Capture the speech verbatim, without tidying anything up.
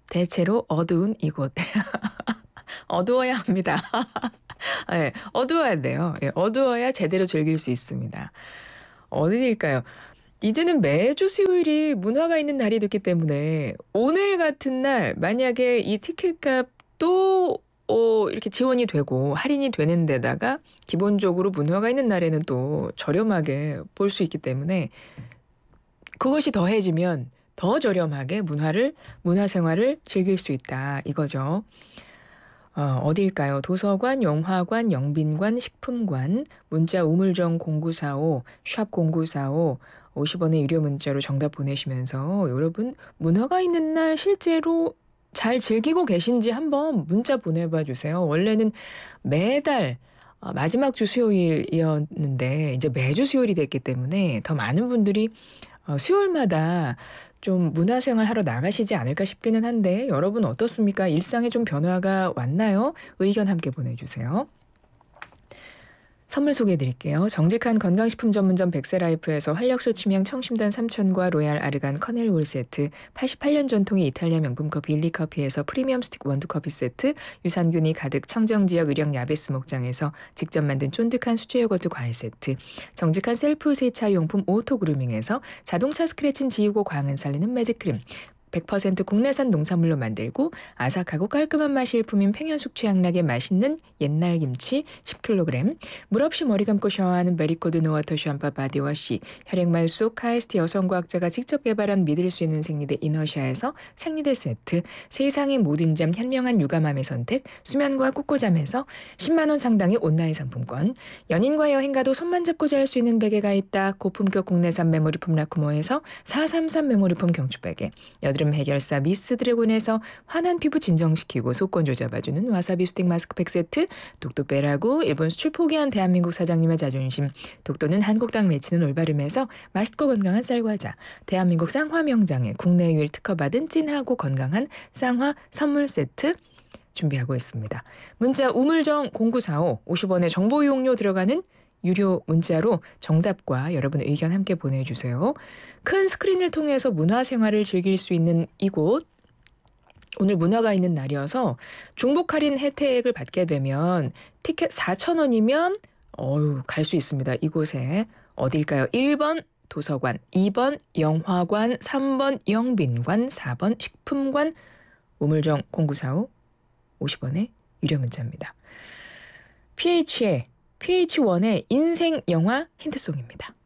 대체로 어두운 이곳. 어두워야 합니다. 예. 어두워야 돼요. 예. 어두워야 제대로 즐길 수 있습니다. 어디일까요? 이제는 매주 수요일이 문화가 있는 날이 됐기 때문에 오늘 같은 날 만약에 이 티켓값도 어 이렇게 지원이 되고 할인이 되는 데다가 기본적으로 문화가 있는 날에는 또 저렴하게 볼 수 있기 때문에 그것이 더해지면 더 저렴하게 문화를 문화 생활을 즐길 수 있다 이거죠. 어 어디일까요? 도서관, 영화관, 영빈관, 식품관, 문자 우물정 공구사오, 샵 공구사오, 오십 원의 유료 문자로 정답 보내시면서 여러분 문화가 있는 날 실제로 잘 즐기고 계신지 한번 문자 보내봐 주세요. 원래는 매달 어 마지막 주 수요일이었는데 이제 매주 수요일이 됐기 때문에 더 많은 분들이 어 수요일마다 좀 문화생활 하러 나가시지 않을까 싶기는 한데 여러분 어떻습니까? 일상에 좀 변화가 왔나요? 의견 함께 보내주세요. 선물 소개해 드릴게요. 정직한 건강식품 전문점 백세라이프에서 활력소 치명 청심단 삼천과 로얄 아르간 커넬 올 세트, 팔십팔 년 전통의 이탈리아 명품 커피 일리커피에서 프리미엄 스틱 원두 커피 세트, 유산균이 가득 청정지역 의령 야베스 목장에서 직접 만든 쫀득한 수제 요거트 과일 세트, 정직한 셀프 세차 용품 오토 그루밍에서 자동차 스크래칭 지우고 광은 살리는 매직크림, 백 퍼센트 국내산 농산물로 만들고 아삭하고 깔끔한 맛이 일품인 팽현숙 최양락의 맛있는 옛날 김치 십 킬로그램, 물 없이 머리 감고 샤워하는 메리코드 노워터 샴푸 바디워시, 혈액말 속 카이스트 여성과학자가 직접 개발한 믿을 수 있는 생리대 이너샤에서 생리대 세트, 세상의 모든 잠 현명한 육아맘의 선택 수면과 꾹고잠에서 십만 원 상당의 온라인 상품권, 연인과 여행 가도 손만 잡고 잘 수 있는 베개가 있다 고품격 국내산 메모리폼 라쿠모에서 사삼삼 메모리폼 경추베개, 여드름 해결사 미스 드래곤에서 환한 피부 진정시키고 속건조 잡아주는 와사비 스틱 마스크팩 세트, 독도 빼라고 일본 수출 포기한 대한민국 사장님의 자존심 독도는 한국 땅 맺히는 올바름에서 맛있고 건강한 쌀과자, 대한민국 쌍화 명장에 국내 유일 특허받은 찐하고 건강한 쌍화 선물 세트 준비하고 있습니다. 문자 우물정 공구사오 오십 원의 정보 이용료 들어가는 유료 문자로 정답과 여러분 의견 함께 보내주세요. 큰 스크린을 통해서 문화생활을 즐길 수 있는 이곳, 오늘 문화가 있는 날이어서 중복 할인 혜택을 받게 되면 티켓 사천 원이면 어유 갈 수 있습니다. 이곳에 어딜까요? 일 번 도서관, 이 번 영화관, 삼 번 영빈관, 사 번 식품관, 우물정 공구사오 오십 원의 유료 문자입니다. 피에이치의 피에이치원의 인생 영화 힌트송입니다.